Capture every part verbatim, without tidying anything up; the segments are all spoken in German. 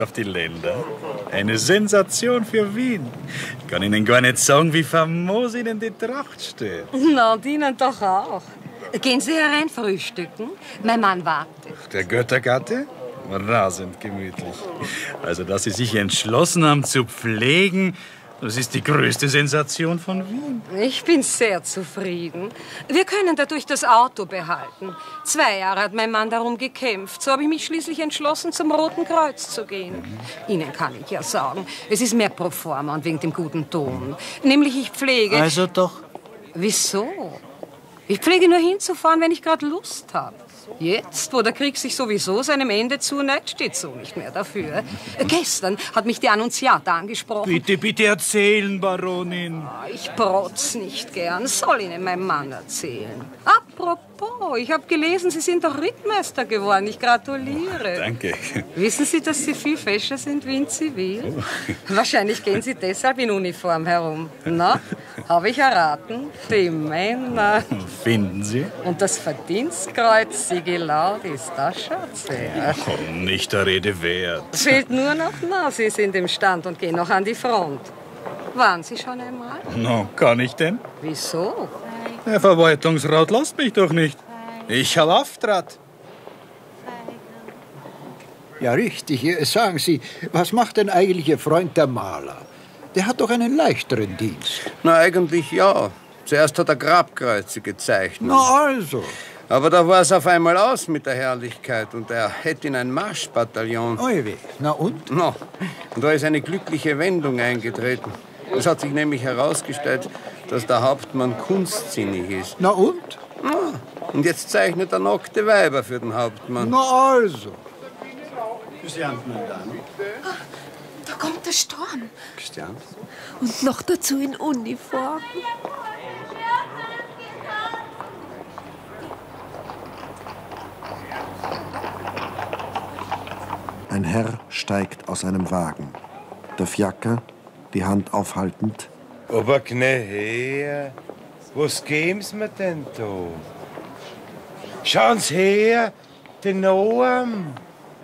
auf die Länder. Eine Sensation für Wien. Ich kann Ihnen gar nicht sagen, wie famos Ihnen die Tracht steht. Na, und Ihnen doch auch. Gehen Sie herein frühstücken. Mein Mann wartet. Der Göttergatte? Rasend gemütlich. Also, dass Sie sich entschlossen haben zu pflegen, das ist die größte Sensation von Wien. Ich bin sehr zufrieden. Wir können dadurch das Auto behalten. Zwei Jahre hat mein Mann darum gekämpft. So habe ich mich schließlich entschlossen, zum Roten Kreuz zu gehen. Mhm. Ihnen kann ich ja sagen, es ist mehr pro forma und wegen dem guten Ton. Nämlich, ich pflege... Also doch. Wieso? Ich pflege nur hinzufahren, wenn ich gerade Lust habe. Jetzt, wo der Krieg sich sowieso seinem Ende zuneigt, steht so nicht mehr dafür. Mhm. Gestern hat mich die Annunziata angesprochen. Bitte, bitte erzählen, Baronin. Ich protz nicht gern. Soll Ihnen mein Mann erzählen. Apropos, ich habe gelesen, Sie sind doch Rittmeister geworden. Ich gratuliere. Oh, danke. Wissen Sie, dass Sie viel fescher sind wie in Zivil? Oh. Wahrscheinlich gehen Sie deshalb in Uniform herum. Na, habe ich erraten? Die Männer. Finden Sie? Und das Verdienstkreuz Sigilaudis, das schaut sehr. Oh, nicht der Rede wert. Es fehlt nur noch, na, Sie sind im Stand und gehen noch an die Front. Waren Sie schon einmal? No, kann ich denn? Wieso? Der Verwaltungsrat lässt mich doch nicht. Ich habe Auftrag. Ja, richtig. Sagen Sie, was macht denn eigentlich Ihr Freund der Maler? Der hat doch einen leichteren Dienst. Na, eigentlich ja. Zuerst hat er Grabkreuze gezeichnet. Na also. Aber da war es auf einmal aus mit der Herrlichkeit und er hätte in ein Marschbataillon. Oi weh. Na und? No. Und da ist eine glückliche Wendung eingetreten. Es hat sich nämlich herausgestellt, dass der Hauptmann kunstsinnig ist. Na und? Ja. Und jetzt zeichnet er nackte Weiber für den Hauptmann. Na also. Ah, da kommt der Sturm. Christian? Und noch dazu in Uniform. Ein Herr steigt aus einem Wagen. Der Fiaker, die Hand aufhaltend. Aber gne her, was geben's mir denn da? Schauen's her, den Noam.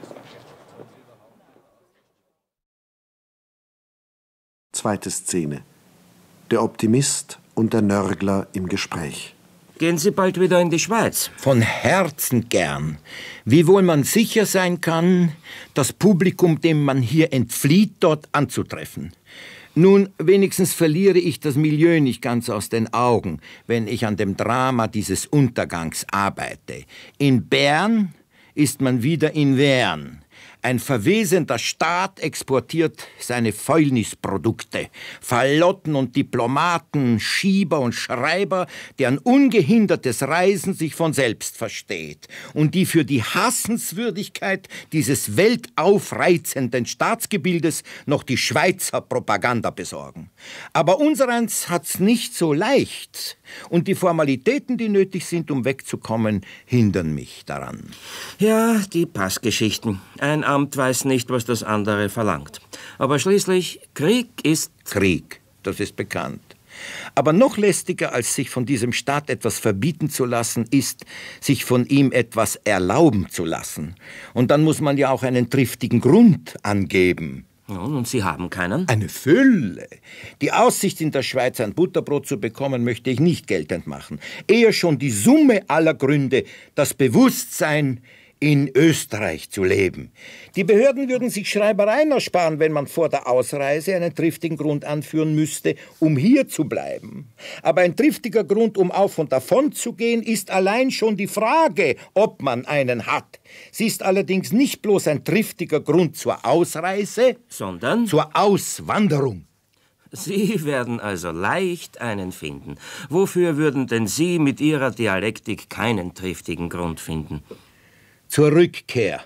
Zweite Szene. Der Optimist und der Nörgler im Gespräch. Gehen Sie bald wieder in die Schweiz? Von Herzen gern. Wiewohl man sicher sein kann, das Publikum, dem man hier entflieht, dort anzutreffen. Nun, wenigstens verliere ich das Milieu nicht ganz aus den Augen, wenn ich an dem Drama dieses Untergangs arbeite. In Bern ist man wieder in Wern. Ein verwesender Staat exportiert seine Fäulnisprodukte. Falotten und Diplomaten, Schieber und Schreiber, deren ungehindertes Reisen sich von selbst versteht und die für die Hassenswürdigkeit dieses weltaufreizenden Staatsgebildes noch die Schweizer Propaganda besorgen. Aber unsereins hat's nicht so leicht und die Formalitäten, die nötig sind, um wegzukommen, hindern mich daran. Ja, die Passgeschichten. Ein Amt weiß nicht, was das andere verlangt. Aber schließlich, Krieg ist Krieg. Das ist bekannt. Aber noch lästiger, als sich von diesem Staat etwas verbieten zu lassen, ist, sich von ihm etwas erlauben zu lassen. Und dann muss man ja auch einen triftigen Grund angeben. Nun, und Sie haben keinen? Eine Fülle. Die Aussicht, in der Schweiz ein Butterbrot zu bekommen, möchte ich nicht geltend machen. Eher schon die Summe aller Gründe, das Bewusstsein, in Österreich zu leben. Die Behörden würden sich Schreibereien ersparen, wenn man vor der Ausreise einen triftigen Grund anführen müsste, um hier zu bleiben. Aber ein triftiger Grund, um auf und davon zu gehen, ist allein schon die Frage, ob man einen hat. Sie ist allerdings nicht bloß ein triftiger Grund zur Ausreise, sondern zur Auswanderung. Sie werden also leicht einen finden. Wofür würden denn Sie mit Ihrer Dialektik keinen triftigen Grund finden? Zur Rückkehr.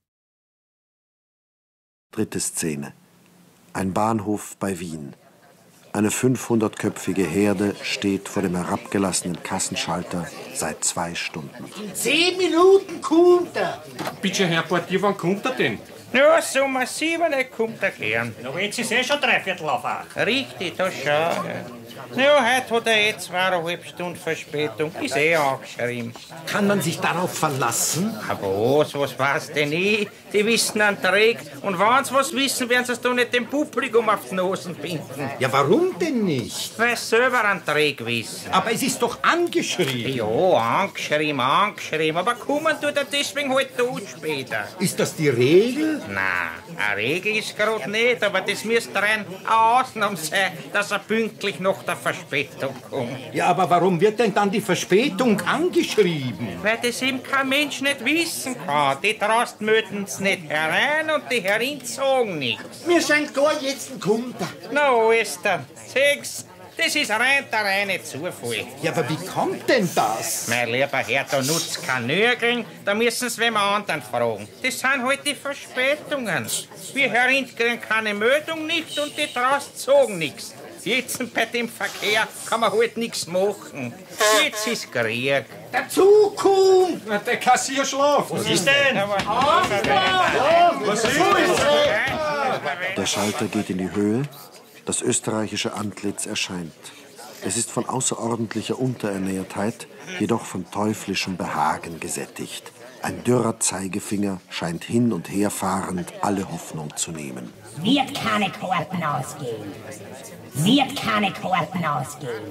Dritte Szene. Ein Bahnhof bei Wien. Eine fünfhundertköpfige Herde steht vor dem herabgelassenen Kassenschalter seit zwei Stunden. In zehn Minuten kommt er. Bitte, Herr Portier, wann kommt er denn? Ja, so massiv kommt er gern. Na, jetzt ist eh schon dreiviertel auf acht. Richtig, das schon. Ja. Ja, heute hat er eh zweieinhalb Stunden Verspätung. Ist eh angeschrieben. Kann man sich darauf verlassen? Aber was, was weiß denn ich? Die wissen einen Dreck. Und wenn sie was wissen, werden sie es doch nicht dem Publikum auf die Nosen binden. Ja, warum denn nicht? Weil sie selber einen Dreck wissen. Aber es ist doch angeschrieben. Ja, angeschrieben, angeschrieben. Aber kommen tut er deswegen halt tot später. Ist das die Regel? Nein, eine Regel ist gerade nicht, aber das müsste rein eine Ausnahme sein, dass er pünktlich nach der Verspätung kommt. Ja, aber warum wird denn dann die Verspätung angeschrieben? Weil das eben kein Mensch nicht wissen kann. Die Trost möten's nicht herein und die Herren sagen nichts. Wir sind gar jetzt ein Kunde. Na, Esther, sechs. Das ist rein der reine Zufall. Ja, aber wie kommt denn das? Mein lieber Herr, da nutzt kein Nörgeln, da müssen Sie wem anderen fragen. Das sind halt die Verspätungen. Wir Herren kriegen keine Meldung nicht und die Trost sagen nichts. Jetzt bei dem Verkehr kann man halt nichts machen. Jetzt ist Krieg. Der Zug kommt! Na, der Kassier schlaft. Was ist denn? Was ist Der Schalter geht in die Höhe, das österreichische Antlitz erscheint. Es ist von außerordentlicher Unterernährtheit, jedoch von teuflischem Behagen gesättigt. Ein dürrer Zeigefinger scheint hin und her fahrend alle Hoffnung zu nehmen. Wird keine Karten ausgehen. Wird keine Karten ausgehen.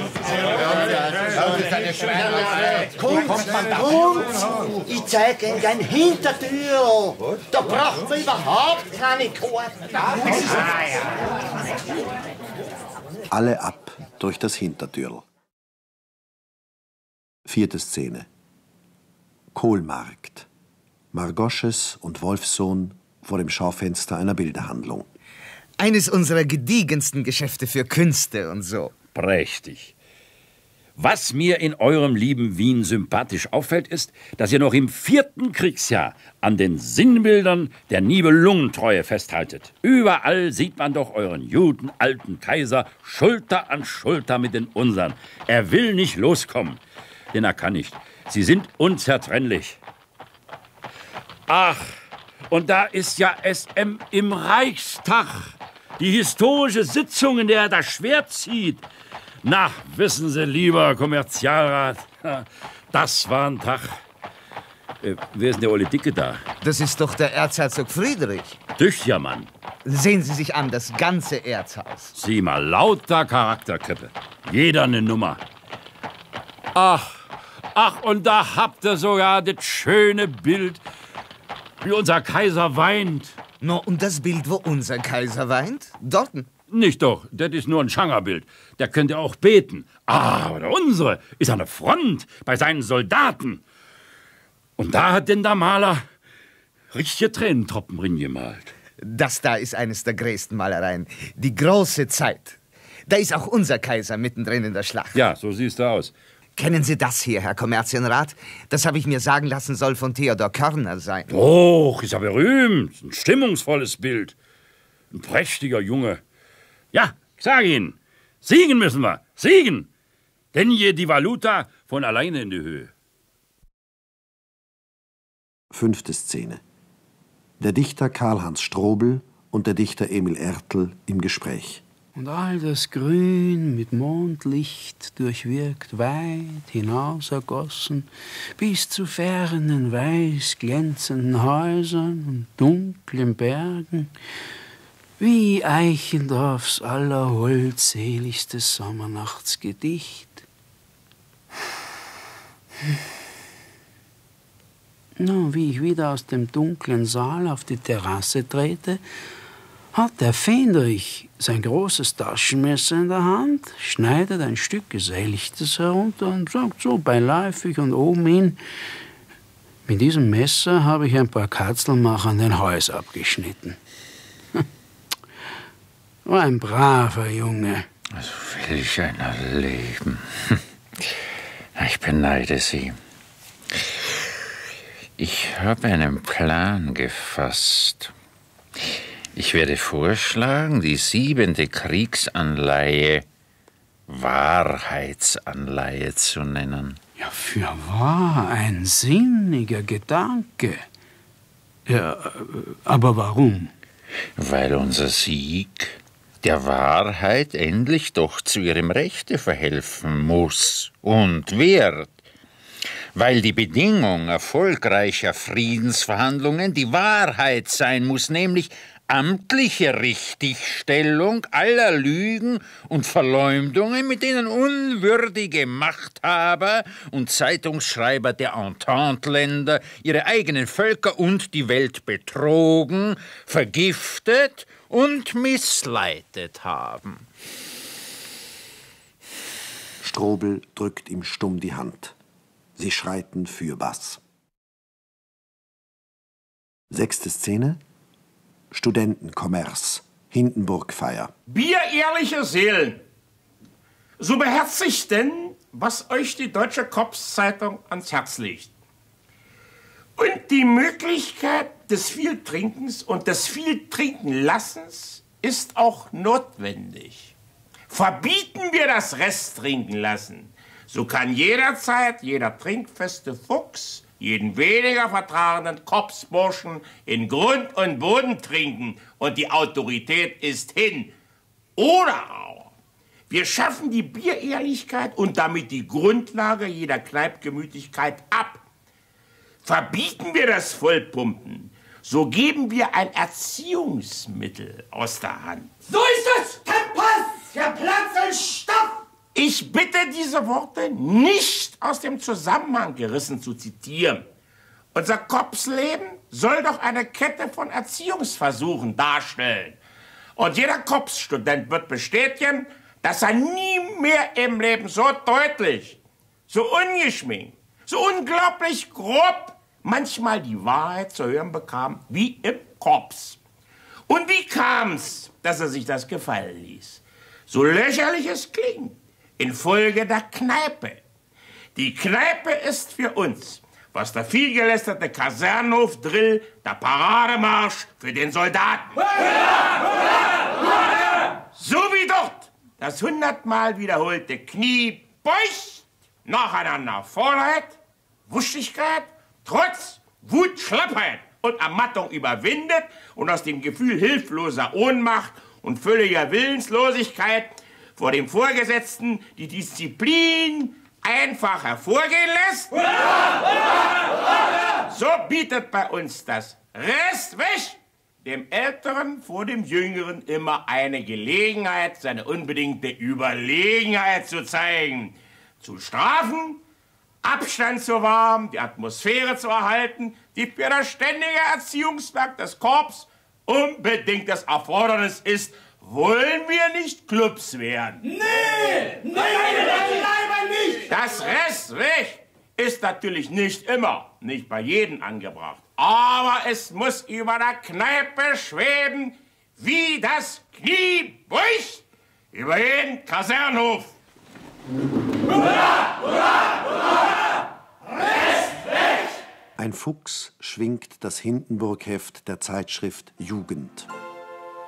Kommt, kommt! Ich zeige Ihnen ein Hintertür. Da braucht man überhaupt keine Karten. Alle ab durch das Hintertürl. Vierte Szene. Kohlmarkt. Margosches und Wolfsohn vor dem Schaufenster einer Bilderhandlung. Eines unserer gediegensten Geschäfte für Künste und so. Prächtig. Was mir in eurem lieben Wien sympathisch auffällt, ist, dass ihr noch im vierten Kriegsjahr an den Sinnbildern der Nibelungentreue festhaltet. Überall sieht man doch euren Juden, alten Kaiser, Schulter an Schulter mit den unseren. Er will nicht loskommen, denn er kann nicht. Sie sind unzertrennlich. Ach, und da ist ja S M im Reichstag. Die historische Sitzung, in der er das Schwert zieht. Na, wissen Sie, lieber Kommerzialrat, das war ein Tag. Äh, wer ist denn der olle Dicke da? Das ist doch der Erzherzog Friedrich. Tüchtiger Mann. Sehen Sie sich an, das ganze Erzhaus. Sieh mal, lauter Charakterkrippe. Jeder eine Nummer. Ach, ach, und da habt ihr sogar das schöne Bild, wie unser Kaiser weint. No, und das Bild, wo unser Kaiser weint? Dorten. Nicht doch, das ist nur ein Schangerbild. Der könnte auch beten. Aber der unsere ist an der Front bei seinen Soldaten. Und da hat denn der Maler richtige Tränentropfen drin gemalt. Das da ist eines der größten Malereien. Die große Zeit. Da ist auch unser Kaiser mittendrin in der Schlacht. Ja, so siehst du aus. Kennen Sie das hier, Herr Kommerzienrat? Das habe ich mir sagen lassen, soll von Theodor Körner sein. Och, ist ja berühmt. Ein stimmungsvolles Bild. Ein prächtiger Junge. Ja, ich sage Ihnen, siegen müssen wir, siegen. Denn je die Valuta von alleine in die Höhe. Fünfte Szene. Der Dichter Karl-Hans Strobel und der Dichter Emil Ertl im Gespräch. Und all das Grün mit Mondlicht durchwirkt, weit hinaus ergossen, bis zu fernen, weiß glänzenden Häusern und dunklen Bergen, wie Eichendorffs allerholdseligstes Sommernachtsgedicht. Nun, wie ich wieder aus dem dunklen Saal auf die Terrasse trete, hat der Fähndrich sein großes Taschenmesser in der Hand, schneidet ein Stück Geselligtes herunter und sagt so beiläufig und oben hin: Mit diesem Messer habe ich ein paar Katzelmachern den Hals abgeschnitten. War ein braver Junge. Also welch einer Leben. Ich beneide Sie. Ich habe einen Plan gefasst. Ich werde vorschlagen, die siebente Kriegsanleihe Wahrheitsanleihe zu nennen. Ja, für wahr, ein sinniger Gedanke. Ja, aber warum? Weil unser Sieg der Wahrheit endlich doch zu ihrem Rechte verhelfen muss und wird. Weil die Bedingung erfolgreicher Friedensverhandlungen die Wahrheit sein muss, nämlich amtliche Richtigstellung aller Lügen und Verleumdungen, mit denen unwürdige Machthaber und Zeitungsschreiber der Entente-Länder ihre eigenen Völker und die Welt betrogen, vergiftet und missleitet haben. Strobel drückt ihm stumm die Hand. Sie schreiten fürbass. Sechste Szene. Studentenkommers. Hindenburgfeier. Bierehrliche Seelen, so beherzigt denn, was euch die Deutsche Kopfzeitung ans Herz legt. Und die Möglichkeit des Vieltrinkens und des Vieltrinkenlassens ist auch notwendig. Verbieten wir das Resttrinken lassen, so kann jederzeit jeder trinkfeste Fuchs jeden weniger vertragenen Kopfsburschen in Grund und Boden trinken und die Autorität ist hin. Oder auch, wir schaffen die Bierehrlichkeit und damit die Grundlage jeder Kneipgemütlichkeit ab. Verbieten wir das Vollpumpen, so geben wir ein Erziehungsmittel aus der Hand. So ist es! Kein Pass! Herr Platzel, stopp! Ich bitte, diese Worte nicht aus dem Zusammenhang gerissen zu zitieren. Unser Kopfsleben soll doch eine Kette von Erziehungsversuchen darstellen. Und jeder Kopfstudent wird bestätigen, dass er nie mehr im Leben so deutlich, so ungeschminkt, so unglaublich grob manchmal die Wahrheit zu hören bekam wie im Korps. Und wie kam's, dass er sich das gefallen ließ? So lächerlich es klingt. Infolge der Kneipe. Die Kneipe ist für uns, was der vielgelästerte Kasernenhof-Drill, der Parademarsch für den Soldaten. So wie dort das hundertmal wiederholte Knie beugt, nacheinander Vorheit, Wuschigkeit, Trotz, Wut, Schlappheit und Ermattung überwindet und aus dem Gefühl hilfloser Ohnmacht und völliger Willenslosigkeit vor dem Vorgesetzten die Disziplin einfach hervorgehen lässt? So bietet bei uns das Restweg dem Älteren vor dem Jüngeren immer eine Gelegenheit, seine unbedingte Überlegenheit zu zeigen, zu strafen, Abstand zu wahren, die Atmosphäre zu erhalten, die für das ständige Erziehungswerk des Korps unbedingt das Erfordernis ist. Wollen wir nicht Clubs werden? Nee! Nein, nein, nein, nicht! Das Restweg ist natürlich nicht immer, nicht bei jedem angebracht. Aber es muss über der Kneipe schweben, wie das Knie beugt über jeden Kasernenhof. Hurra, hurra, hurra! Restweg! Ein Fuchs schwingt das Hindenburg-Heft der Zeitschrift Jugend.